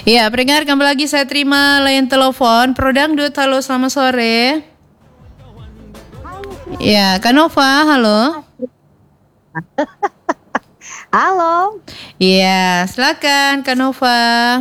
Ya, pendengar kembali lagi saya terima layan telepon. Prodangdut, halo selamat sore. Ya, Kanova, halo. Halo. Iya, silakan Kanova.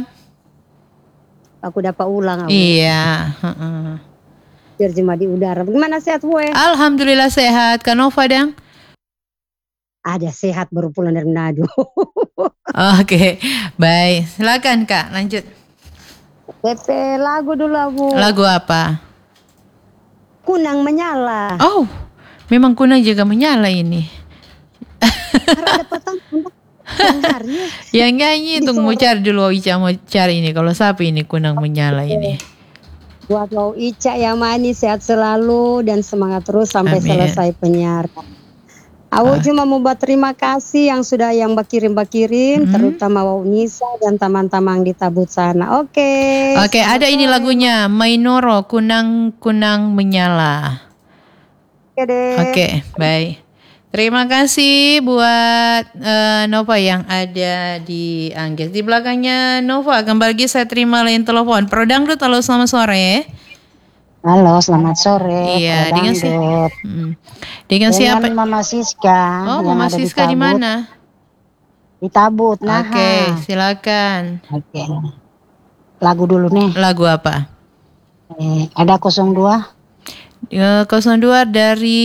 Aku dapat ulang. Iya. Terjemah di udara. Bagaimana sehat gue? Alhamdulillah sehat. Kanova dang? Ada sehat baru pulang dari Manado. Oke, baik. Silakan Kak, lanjut. PP lagu dulu aku. Lagu apa? Kunang Menyala. Oh, memang kunang juga menyala ini. Ada petang yang hari. Yang nyanyi tunggu mau cari dulu Ica mau cari ini. Kalau siapa ini kunang menyala ini? Buat mau Ica yang manis sehat selalu dan semangat terus sampai selesai penyiaran. Aku cuma mau buat terima kasih yang sudah yang bakirim, terutama Wau Nisa dan teman-teman di Tabut sana. Oke, ada ini lagunya Mainoro Kunang Menyala. Oke, baik. Terima kasih buat Nova yang ada di Anggis. Di belakangnya Nova, kembali lagi saya terima lain telepon. Prodangdut, halo selamat sore. Halo, selamat sore. Iya, dengan siapa? Mama Siska. Oh, Mama Siska di mana? Di Tabut. Oke, silakan. Oke. Lagu dulu nih. Lagu apa? Ada 02. 02 dari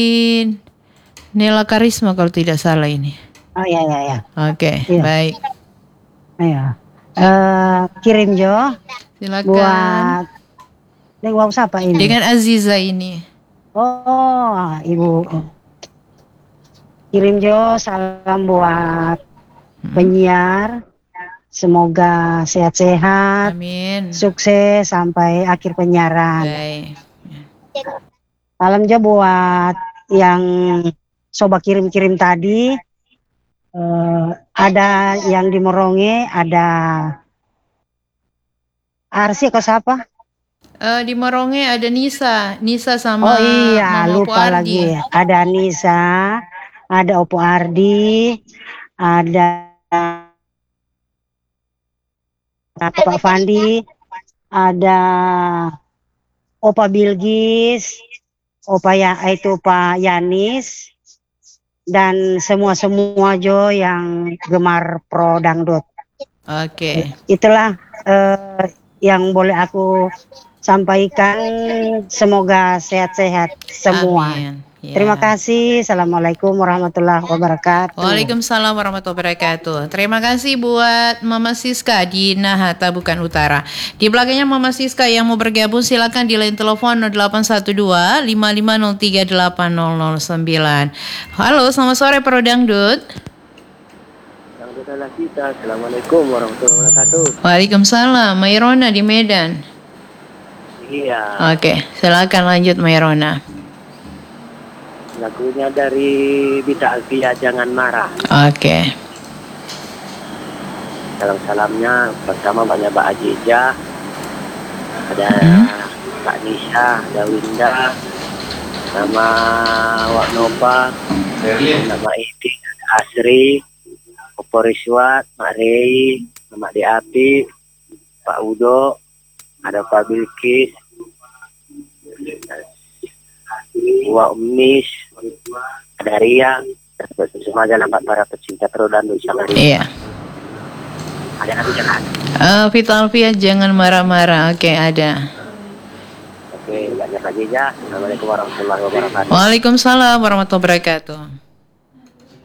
Nela Karisma kalau tidak salah ini. Oh iya. Oke, baik. Ayo. Kirim Jo. Silakan. Buat Wow, siapa ini? Dengan Aziza ini. Oh, Ibu. Kirim Jo salam buat penyiar. Semoga sehat-sehat. Amin. Sukses sampai akhir penyiaran. Baik. Salam Jo buat yang coba kirim-kirim tadi. Ada yang di Moronge, ada Arsi atau siapa? Di Moronge ada Nisa sama oh iya Mama lupa lagi, ada Nisa, ada Opo Ardi, ada Pak Fandi, ada Opa Bilgis, itu Pak Yanis, dan semua Jo yang gemar pro dangdut. Oke. Itulah yang boleh aku sampaikan, semoga sehat-sehat semua. Amin. Ya. Terima kasih. Assalamualaikum warahmatullahi wabarakatuh. Waalaikumsalam warahmatullahi wabarakatuh. Terima kasih buat Mama Siska di Nahata bukan Utara. Di belakangnya Mama Siska yang mau bergabung silakan di line telepon 0812 5503 8009. Halo, selamat sore Pro Dangdut. Dangdut ala kita. Assalamualaikum warahmatullahi wabarakatuh. Waalaikumsalam. Mairona di Medan. Iya. Oke, silakan lanjut Mairona. Lagunya dari Bita Alfia, Jangan Marah. Oke. Salam-salamnya pertama banyak Mbak Ajija, ada Kak Nisha, ada Winda, nama Wak Nova, nama Iti, ada Asri, Opo Riswat, Mak Rei, Mak Diapi, Pak Udo, ada Pak Bilkis, Wak Umis, ada Ria, semuanya nampak para pecinta Prodangdut sama Ria. Iya. Ada lagi jangan. Vita Alfia Jangan Marah-Marah. Oke, ada. Oke, banyak lagi ya. Assalamualaikum warahmatullahi wabarakatuh. Waalaikumsalam warahmatullahi wabarakatuh.